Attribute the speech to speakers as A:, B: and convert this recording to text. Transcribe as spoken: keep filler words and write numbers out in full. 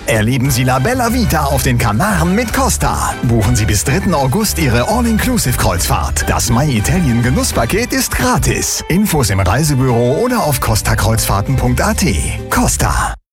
A: Erleben Sie La Bella Vita auf den Kanaren mit Costa. Buchen Sie bis dritten August Ihre All-Inclusive-Kreuzfahrt. Das My Italien Genusspaket ist gratis. Infos im Reisebüro oder auf costa kreuzfahrten punkt a t. Costa.